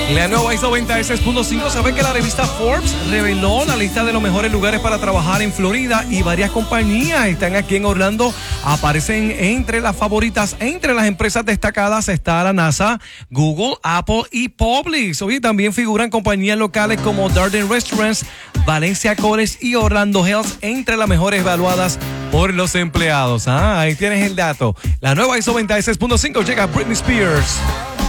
La nueva ISO 96.5. ¿Saben que la revista Forbes reveló la lista de los mejores lugares para trabajar en Florida? Y varias compañías están aquí en Orlando. Aparecen entre las favoritas. Entre las empresas destacadas está la NASA, Google, Apple y Publix. Oye, también figuran compañías locales como Darden Restaurants, Valencia College y Orlando Health entre las mejores evaluadas por los empleados. Ahí tienes el dato. La nueva ISO 96.5 llega a Britney Spears.